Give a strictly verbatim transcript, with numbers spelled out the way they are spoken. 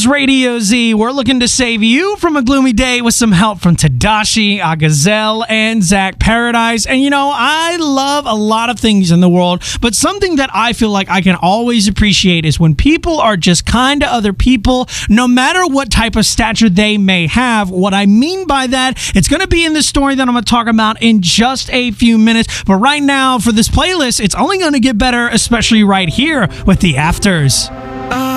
is Radio Z. We're looking to save you from a gloomy day with some help from Tadashi, Agazelle, and Zach Paradise. And you know, I love a lot of things in the world, but something that I feel like I can always appreciate is when people are just kind to other people, no matter what type of stature they may have. What I mean by that, it's going to be in the story that I'm going to talk about in just a few minutes. But right now, for this playlist, it's only going to get better, especially right here with the Afters.